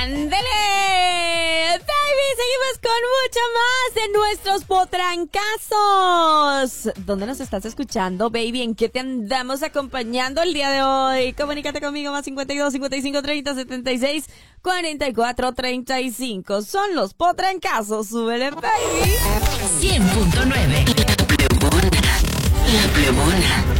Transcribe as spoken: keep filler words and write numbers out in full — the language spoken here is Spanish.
¡Ándale! Baby, seguimos con mucho más de nuestros potrancazos. ¿Dónde nos estás escuchando, baby? ¿En qué te andamos acompañando el día de hoy? Comunícate conmigo, más cincuenta y dos, cincuenta y cinco, treinta, setenta y seis, cuarenta y cuatro, treinta y cinco. Son los potrancazos. Súbele, baby. cien punto nueve. La Plebona. La Plebona.